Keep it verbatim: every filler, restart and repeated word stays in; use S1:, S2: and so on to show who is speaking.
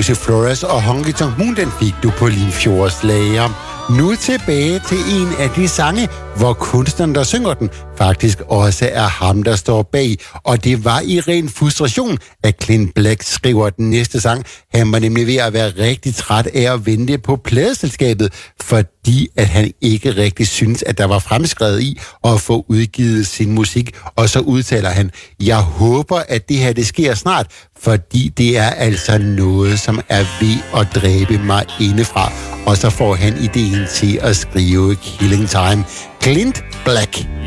S1: Lucy Flores og Honky Tonk Moon, den fik du på Limfjordslager. Nu tilbage til en af de sange, hvor kunstneren, der synger den, faktisk også er ham, der står bag. Og det var i ren frustration, at Clint Black skriver den næste sang. Han var nemlig ved at være rigtig træt af at vente på pladeselskabet, fordi at han ikke rigtig synes, at der var fremskrevet i at få udgivet sin musik. Og så udtaler han, jeg håber, at det her det sker snart, fordi det er altså noget, som er ved at dræbe mig indefra. Og så får han ideen til at skrive Killing Time. Clint Black.